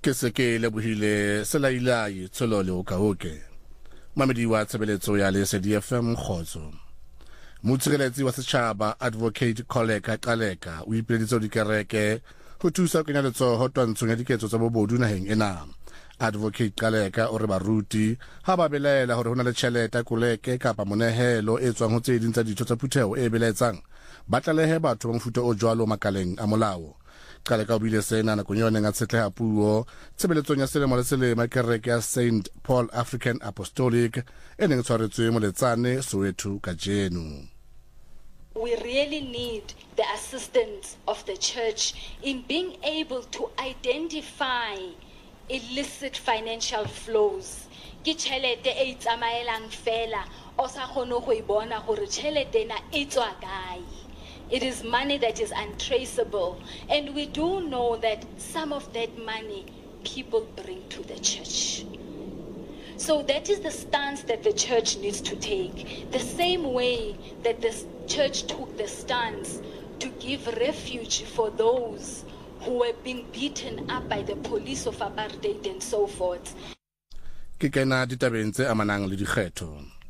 ke se ke lebohile selailai tsolole o ka hoke mamedi wa tshebeletso ya Lesedi FM Khotso Motsireletsi wa setjhaba Advocate Kholeka Qaleka o ipeleditse dikereke ho thusa kenya letsoho twantshong ya diketso tsa bobodu naheng ena. Advocate Qaleka o re baruti ha ba belela hore hona le tjhelete koleke kapa monehelo e tswang ho tse ding tsa ditho tsa phutheho e beletsang ba tlalehe batho ba mofuta o jwalo makaleng a molao. Qaleka o bile sena nakong yone nga tsetleha puo tshebeletsong ya selemo le selemo kereke ya St Paul African Apostolic e neng tshwaretswe mo Letsane Soweto kajeno. We really need the assistance of the church in being able to identify illicit financial flows. Ke tšhelete e tsamaelang fela o sa kgone go ibona gore tšhelete na e tswa kae. It is money that is untraceable, and we do know that some of that money people bring to the church. So that is the stance that the church needs to take. The same way that the church took the stance to give refuge for those who were being beaten up by the police of apartheid and so forth. Ke kena ditabeng tse amanang le dikgetho.